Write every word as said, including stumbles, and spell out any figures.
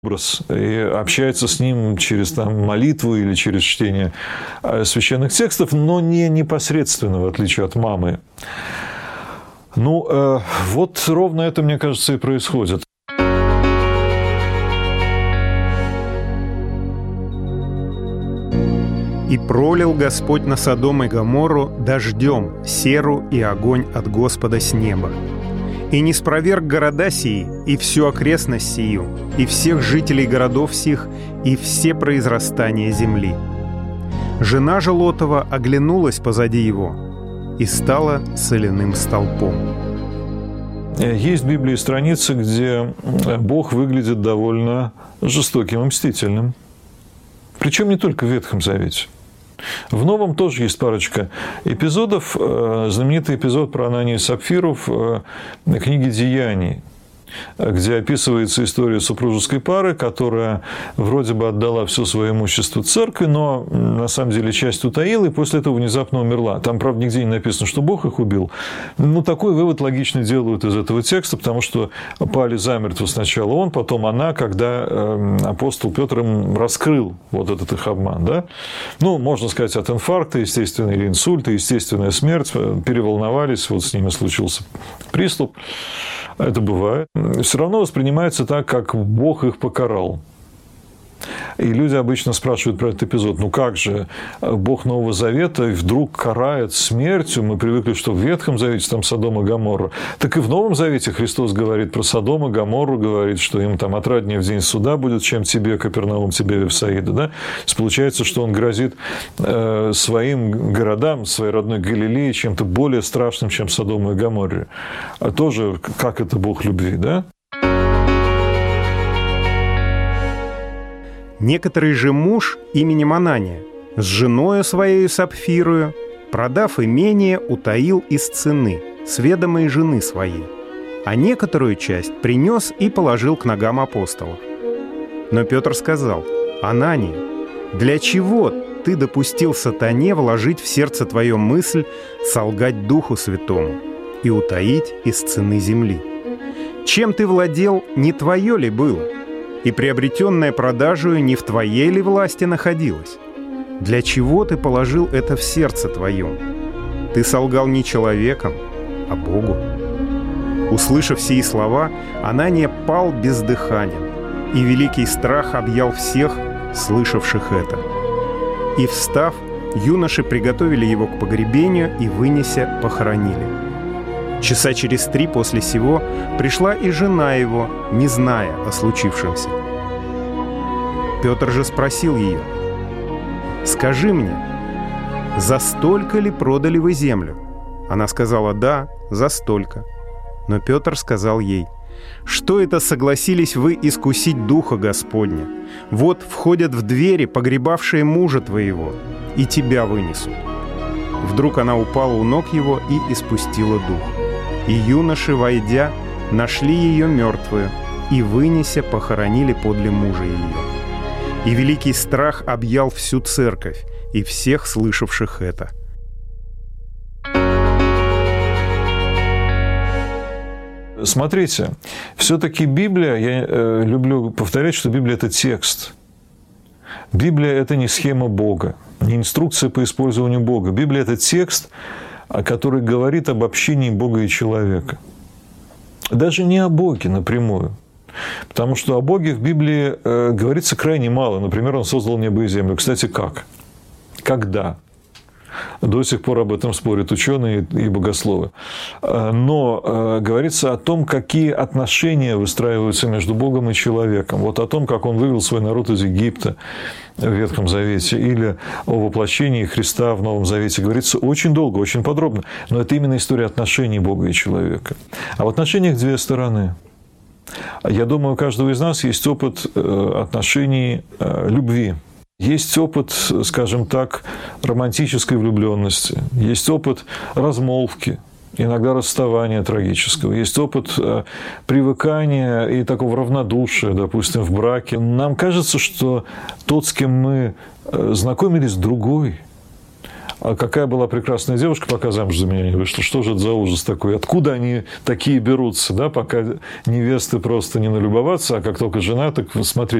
образ и общается с ним через там, молитву или через чтение священных текстов, но не непосредственно, в отличие от мамы. Ну, э, вот ровно это, мне кажется, и происходит. «И пролил Господь на Содом и Гоморру дождем серу и огонь от Господа с неба. И не спроверг города сии, и всю окрестность сию, и всех жителей городов сих, и все произрастания земли. Жена же Лотова оглянулась позади его и стала соляным столпом». Есть в Библии страницы, где Бог выглядит довольно жестоким и мстительным. Причем не только в Ветхом Завете. В Новом тоже есть парочка эпизодов. Знаменитый эпизод про Ананию и Сапфиру в книге «Деяний», где описывается история супружеской пары, которая вроде бы отдала все свое имущество церкви, но на самом деле часть утаила и после этого внезапно умерла. Там, правда, нигде не написано, что Бог их убил. Ну, такой вывод логично делают из этого текста, потому что пали замертво сначала он, потом она, когда апостол Петр им раскрыл вот этот их обман. Да? Ну, можно сказать, от инфаркта, естественно, или инсульта, естественная смерть, переволновались, вот с ними случился приступ. Это бывает. Все равно воспринимается так, как Бог их покарал. И люди обычно спрашивают про этот эпизод. Ну как же Бог Нового Завета вдруг карает смертью? Мы привыкли, что в Ветхом Завете там Содом и Гоморра. Так и в Новом Завете Христос говорит про Содом и Гоморру, говорит, что им там отраднее в день суда будет, чем тебе, Капернаум, тебе, Вифсаида. Да? То есть получается, что он грозит э, своим городам, своей родной Галилее чем-то более страшным, чем Содому и Гоморре. А тоже, как это Бог любви, да? Некоторый же муж именем Анания с женою своей Сапфирою, продав имение, утаил из цены с ведомой жены своей, а некоторую часть принес и положил к ногам апостолов. Но Петр сказал: «Анания, для чего ты допустил сатане вложить в сердце твое мысль солгать Духу Святому и утаить из цены земли? Чем ты владел, не твое ли было? И приобретенное продажею не в твоей ли власти находилось? Для чего ты положил это в сердце твоем? Ты солгал не человеком, а Богу». Услышав сии слова, Анания пал бездыханен, и великий страх объял всех, слышавших это. И, встав, юноши приготовили его к погребению и, вынеся, похоронили. Часа через три после сего пришла и жена его, не зная о случившемся. Петр же спросил ее: «Скажи мне, за столько ли продали вы землю?» Она сказала: «Да, за столько». Но Петр сказал ей: «Что это согласились вы искусить Духа Господня? Вот входят в двери погребавшие мужа твоего, и тебя вынесут». Вдруг она упала у ног его и испустила дух. И юноши, войдя, нашли ее мертвую, и, вынеся, похоронили подле мужа ее. И великий страх объял всю церковь и всех слышавших это. Смотрите, все-таки Библия, я э, люблю повторять, что Библия – это текст. Библия – это не схема Бога, не инструкция по использованию Бога. Библия – это текст, который говорит об общении Бога и человека. Даже не о Боге напрямую. Потому что о Боге в Библии э, говорится крайне мало. Например, Он создал небо и землю. Кстати, как? Когда? До сих пор об этом спорят ученые и богословы. Но э, говорится о том, какие отношения выстраиваются между Богом и человеком. Вот о том, как Он вывел свой народ из Египта в Ветхом Завете, или о воплощении Христа в Новом Завете. Говорится очень долго, очень подробно. Но это именно история отношений Бога и человека. А в отношениях две стороны. Я думаю, у каждого из нас есть опыт отношений любви. Есть опыт, скажем так, романтической влюбленности. Есть опыт размолвки, иногда расставания трагического. Есть опыт привыкания и такого равнодушия, допустим, в браке. Нам кажется, что тот, с кем мы знакомились, другой. а какая была прекрасная девушка, пока замуж за меня не вышла. Что же это за ужас такой? Откуда они такие берутся, да? Пока невесты просто не налюбоваться, а как только жена, так смотреть